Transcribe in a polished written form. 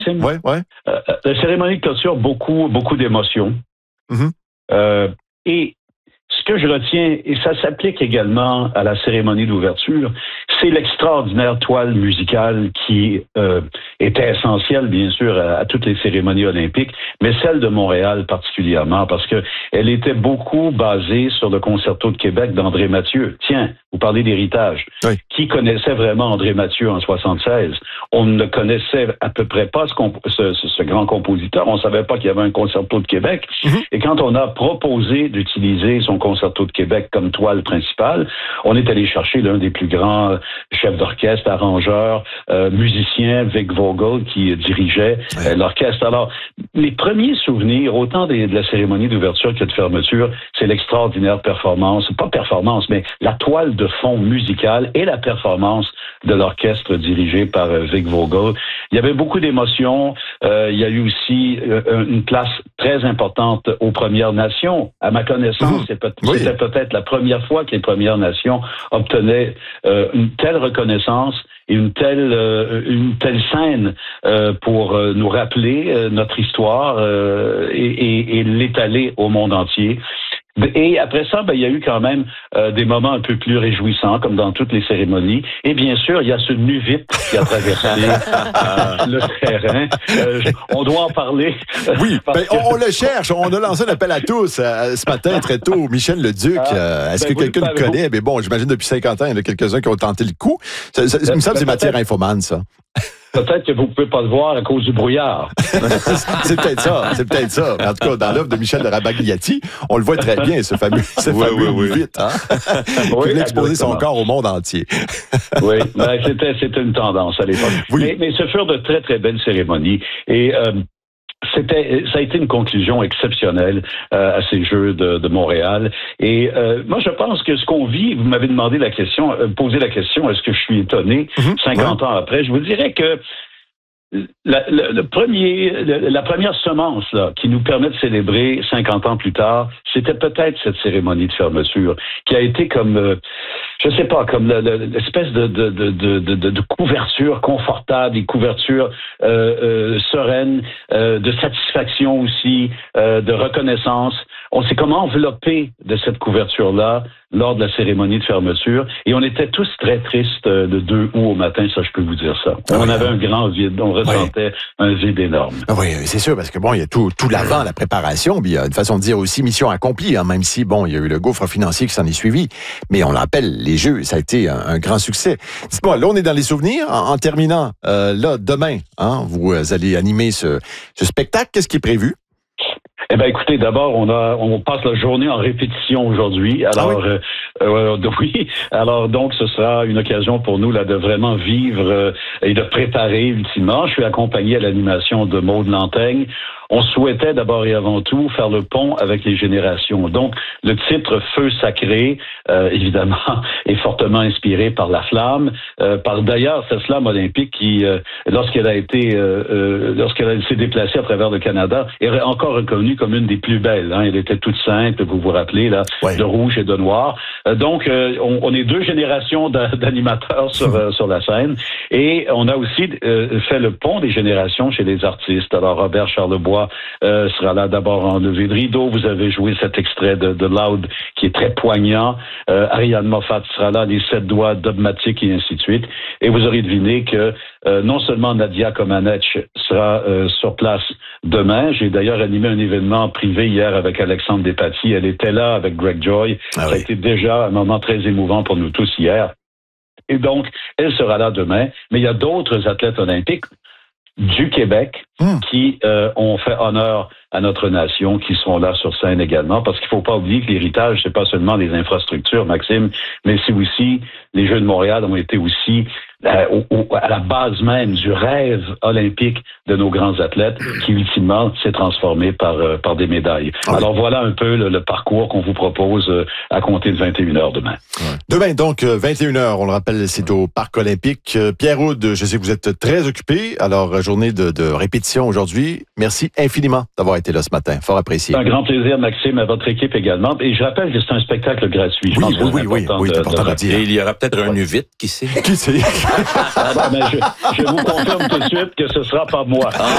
Ouais. La cérémonie de clôture, beaucoup d'émotions. Et ce que je retiens, et ça s'applique également à la cérémonie d'ouverture, c'est l'extraordinaire toile musicale qui était essentielle, bien sûr, à toutes les cérémonies olympiques, mais celle de Montréal particulièrement, parce que elle était beaucoup basée sur le Concerto de Québec d'André Mathieu. Tiens, vous parlez d'héritage. Oui. Qui connaissait vraiment André Mathieu en 76? On ne connaissait à peu près pas ce grand compositeur. On ne savait pas qu'il y avait un Concerto de Québec. Et quand on a proposé d'utiliser son Concerto de Québec comme toile principale, on est allé chercher l'un des plus grands chefs d'orchestre, arrangeurs, musiciens, Vic Vogel, qui dirigeait l'orchestre. Alors, les premiers souvenirs, autant de la cérémonie d'ouverture que de fermeture, c'est l'extraordinaire mais la toile de fond musicale et la performance de l'orchestre dirigé par Vic Vogel. Il y avait beaucoup d'émotions. Il y a eu aussi une place très importante aux Premières Nations. À ma connaissance, c'était peut-être la première fois que les Premières Nations obtenaient une telle reconnaissance et une telle scène pour nous rappeler notre histoire et l'étaler au monde entier. Et après ça, il y a eu quand même des moments un peu plus réjouissants, comme dans toutes les cérémonies. Et bien sûr, il y a ce nu-vite qui a traversé le terrain. On doit en parler. Oui, on le cherche. On a lancé un appel à tous ce matin, très tôt. Michel Leduc, est-ce que quelqu'un le connaît? Mais bon, j'imagine depuis 50 ans, il y en a quelques-uns qui ont tenté le coup. Ça me semble que c'est matière infomane, ça. Peut-être que vous ne pouvez pas le voir à cause du brouillard. C'est peut-être ça. En tout cas, dans l'œuvre de Michel de Rabagliati, on le voit très bien, ce fameux vite, hein? Qui voulait exposer son corps au monde entier. Oui, c'était une tendance à l'époque. Oui. Mais ce furent de très, très belles cérémonies. Et ça a été une conclusion exceptionnelle à ces Jeux de Montréal. Et moi, je pense que ce qu'on vit, vous m'avez demandé posé la question, est-ce que je suis étonné 50 ans après? Je vous dirais que la première semence là, qui nous permet de célébrer 50 ans plus tard, c'était peut-être cette cérémonie de fermeture qui a été comme, comme l'espèce de couverture confortable, des couvertures sereines, de satisfaction aussi, de reconnaissance. On s'est comme enveloppé de cette couverture-là lors de la cérémonie de fermeture et on était tous très tristes le 2 août au matin, ça je peux vous dire ça. On avait un grand vide, on ressentait un vide énorme. Oui, c'est sûr, parce que bon, il y a tout l'avant, la préparation, puis il y a une façon de dire aussi mission accomplie, hein, même si bon, il y a eu le gouffre financier qui s'en est suivi, mais on l'appelle les Jeux, ça a été un grand succès. Dites-moi, là on est dans les souvenirs, en terminant, là demain, hein, vous allez animer ce spectacle, qu'est-ce qui est prévu? Eh bien, écoutez, d'abord, on passe la journée en répétition aujourd'hui. Alors, oui. Alors, donc, ce sera une occasion pour nous là de vraiment vivre et de préparer ultimement. Je suis accompagné à l'animation de Maude Lantaigne. On souhaitait d'abord et avant tout faire le pont avec les générations. Donc, le titre Feu sacré, évidemment, est fortement inspiré par la flamme, par d'ailleurs cette flamme olympique qui, lorsqu'elle s'est déplacée à travers le Canada, est encore reconnue comme une des plus belles. Hein. Elle était toute simple, vous vous rappelez, là, de rouge et de noir. Donc, on est deux générations d'animateurs sur la scène. Et on a aussi fait le pont des générations chez les artistes. Alors, Robert Charlebois sera là d'abord en levée de rideau. Vous avez joué cet extrait de Loud qui est très poignant. Ariane Moffat sera là, les 7 doigts dogmatiques et ainsi de suite. Et vous aurez deviné que non seulement Nadia Comaneci sera sur place demain. J'ai d'ailleurs animé un événement privé hier avec Alexandre Despatie. Elle était là avec Greg Joy. Ça a été déjà un moment très émouvant pour nous tous hier. Et donc, elle sera là demain. Mais il y a d'autres athlètes olympiques du Québec qui ont fait honneur à notre nation, qui sont là sur scène également, parce qu'il ne faut pas oublier que l'héritage, c'est pas seulement les infrastructures, Maxime, mais c'est aussi, les Jeux de Montréal ont été aussi à la base même du rêve olympique de nos grands athlètes, qui ultimement s'est transformé par des médailles. Alors voilà un peu le parcours qu'on vous propose à compter de 21h demain. Demain, donc, 21h, on le rappelle, c'est au Parc olympique. Pierre Houde, je sais que vous êtes très occupé, alors journée de répétition aujourd'hui. Merci infiniment d'avoir été là ce matin, fort apprécié. Un grand plaisir, Maxime, à votre équipe également. Et je rappelle que c'est un spectacle gratuit. Oui, c'est important de dire. Et il y aura peut-être un nu-vite, qui sait? Qui sait? Je vous confirme tout de suite que ce sera pas moi.